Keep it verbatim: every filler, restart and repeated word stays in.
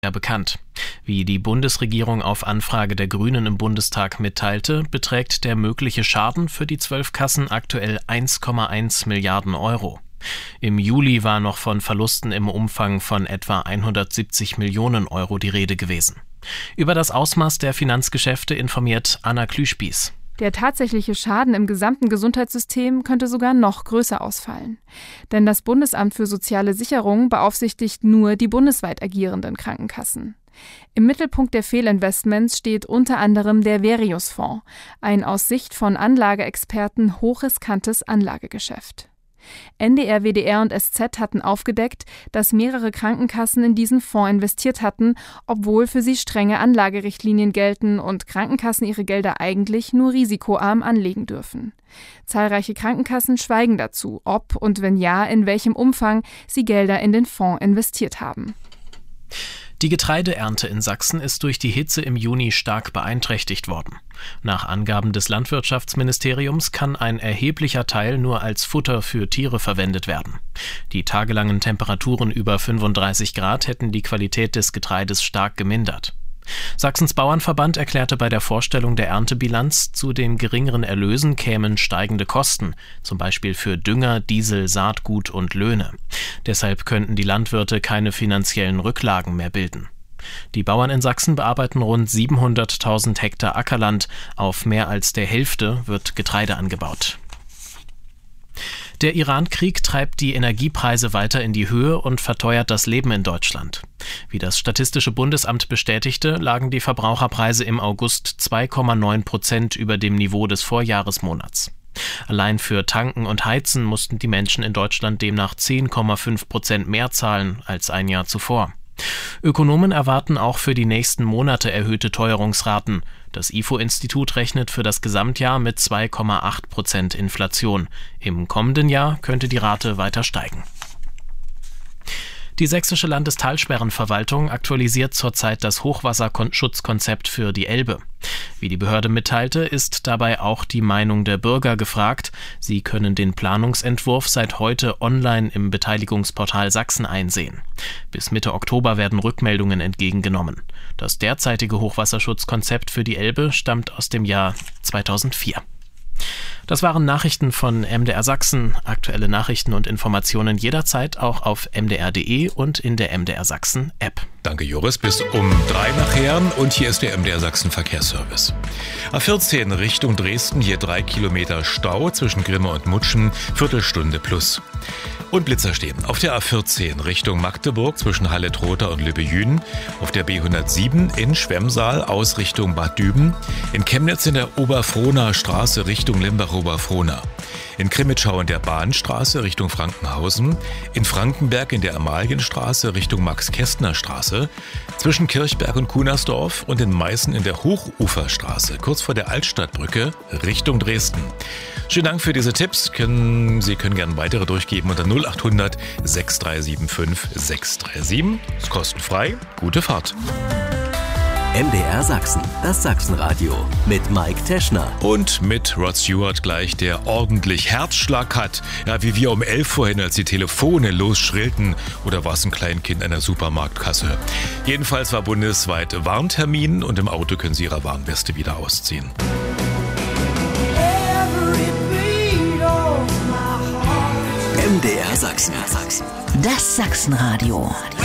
bekannt. Wie die Bundesregierung auf Anfrage der Grünen im Bundestag mitteilte, beträgt der mögliche Schaden für die zwölf Kassen aktuell eins Komma eins Milliarden Euro. Im Juli war noch von Verlusten im Umfang von etwa hundertsiebzig Millionen Euro die Rede gewesen. Über das Ausmaß der Finanzgeschäfte informiert Anna Klüspieß. Der tatsächliche Schaden im gesamten Gesundheitssystem könnte sogar noch größer ausfallen. Denn das Bundesamt für soziale Sicherung beaufsichtigt nur die bundesweit agierenden Krankenkassen. Im Mittelpunkt der Fehlinvestments steht unter anderem der Verius-Fonds, ein aus Sicht von Anlageexperten hochriskantes Anlagegeschäft. N D R, W D R und S Z hatten aufgedeckt, dass mehrere Krankenkassen in diesen Fonds investiert hatten, obwohl für sie strenge Anlagerichtlinien gelten und Krankenkassen ihre Gelder eigentlich nur risikoarm anlegen dürfen. Zahlreiche Krankenkassen schweigen dazu, ob und wenn ja, in welchem Umfang sie Gelder in den Fonds investiert haben. Die Getreideernte in Sachsen ist durch die Hitze im Juni stark beeinträchtigt worden. Nach Angaben des Landwirtschaftsministeriums kann ein erheblicher Teil nur als Futter für Tiere verwendet werden. Die tagelangen Temperaturen über fünfunddreißig Grad hätten die Qualität des Getreides stark gemindert. Sachsens Bauernverband erklärte bei der Vorstellung der Erntebilanz, zu den geringeren Erlösen kämen steigende Kosten, zum Beispiel für Dünger, Diesel, Saatgut und Löhne. Deshalb könnten die Landwirte keine finanziellen Rücklagen mehr bilden. Die Bauern in Sachsen bearbeiten rund siebenhunderttausend Hektar Ackerland, auf mehr als der Hälfte wird Getreide angebaut. Der Iran-Krieg treibt die Energiepreise weiter in die Höhe und verteuert das Leben in Deutschland. Wie das Statistische Bundesamt bestätigte, lagen die Verbraucherpreise im August zwei Komma neun Prozent über dem Niveau des Vorjahresmonats. Allein für Tanken und Heizen mussten die Menschen in Deutschland demnach zehn Komma fünf Prozent mehr zahlen als ein Jahr zuvor. Ökonomen erwarten auch für die nächsten Monate erhöhte Teuerungsraten. Das I F O-Institut rechnet für das Gesamtjahr mit zwei Komma acht Prozent Inflation. Im kommenden Jahr könnte die Rate weiter steigen. Die sächsische Landestalsperrenverwaltung aktualisiert zurzeit das Hochwasserschutzkonzept für die Elbe. Wie die Behörde mitteilte, ist dabei auch die Meinung der Bürger gefragt. Sie können den Planungsentwurf seit heute online im Beteiligungsportal Sachsen einsehen. Bis Mitte Oktober werden Rückmeldungen entgegengenommen. Das derzeitige Hochwasserschutzkonzept für die Elbe stammt aus dem Jahr zweitausendvier. Das waren Nachrichten von M D R Sachsen. Aktuelle Nachrichten und Informationen jederzeit auch auf m d r punkt d e und in der M D R Sachsen App. Danke Joris, bis um drei nachher und hier ist der M D R Sachsen Verkehrsservice. A vierzehn Richtung Dresden, hier drei Kilometer Stau zwischen Grimme und Mutschen, Viertelstunde plus. Und Blitzer stehen. Auf der A vierzehn Richtung Magdeburg zwischen Halle-Trotha und Lübbe-Jüden. Auf der B hundertsieben in Schwemmsaal aus Richtung Bad Düben. In Chemnitz in der Oberfrohner Straße Richtung Limbach-Oberfrohna. In Krimitschau in der Bahnstraße Richtung Frankenhausen. In Frankenberg in der Amalienstraße Richtung Max-Kästner-Straße. Zwischen Kirchberg und Kunersdorf und in Meißen in der Hochuferstraße, kurz vor der Altstadtbrücke Richtung Dresden. Vielen Dank für diese Tipps. Können, Sie können gerne weitere durchgeben unter null acht hundert sechs drei sieben fünf sechs drei sieben. Ist kostenfrei. Gute Fahrt. M D R Sachsen, das Sachsenradio mit Mike Teschner. Und mit Rod Stewart gleich, der ordentlich Herzschlag hat. Ja, wie wir um elf vorhin, als die Telefone losschrillten. Oder war es ein Kleinkind an der Supermarktkasse? Jedenfalls war bundesweit Warntermin und im Auto können Sie Ihre Warnweste wieder ausziehen. M D R Sachsen. Das Sachsenradio.